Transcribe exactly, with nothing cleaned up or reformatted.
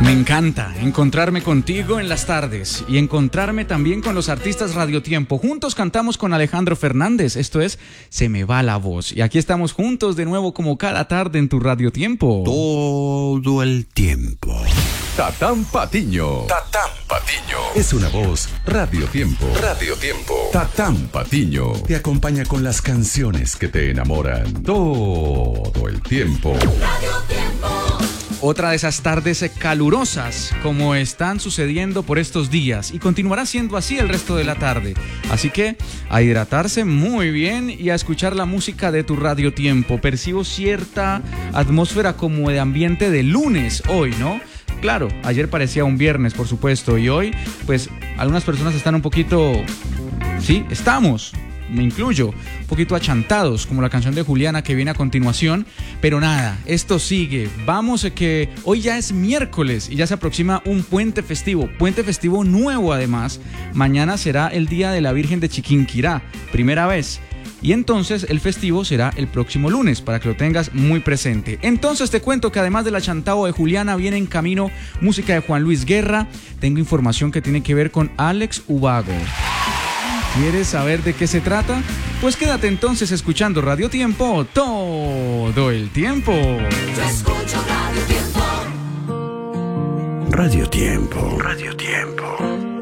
Me encanta encontrarme contigo en las tardes y encontrarme también con los artistas Radio Tiempo. Juntos cantamos con Alejandro Fernández. Esto es Se me va la voz. Y aquí estamos juntos de nuevo como cada tarde en tu Radio Tiempo. Todo el tiempo. Tatán Patiño. Tatán Patiño. Es una voz Radio Tiempo. Radio Tiempo. Tatán Patiño te acompaña con las canciones que te enamoran todo el tiempo. Radio Tiempo. Otra de esas tardes calurosas como están sucediendo por estos días y continuará siendo así el resto de la tarde. Así que a hidratarse muy bien y a escuchar la música de tu Radio Tiempo. Percibo cierta atmósfera como de ambiente de lunes hoy, ¿no? Claro, ayer parecía un viernes, por supuesto, y hoy, pues, algunas personas están un poquito... Sí, estamos... me incluyo, un poquito achantados, como la canción de Juliana que viene a continuación, pero nada, esto sigue. Vamos, que hoy ya es miércoles y ya se aproxima un puente festivo, puente festivo nuevo además. Mañana será el Día de la Virgen de Chiquinquirá, primera vez. Y entonces el festivo será el próximo lunes, para que lo tengas muy presente. Entonces te cuento que además del achantado de Juliana, viene en camino música de Juan Luis Guerra. Tengo información que tiene que ver con Alex Ubago. ¿Quieres saber de qué se trata? Pues quédate entonces escuchando Radio Tiempo todo el tiempo. Yo escucho Radio Tiempo. Radio Tiempo. Radio Tiempo.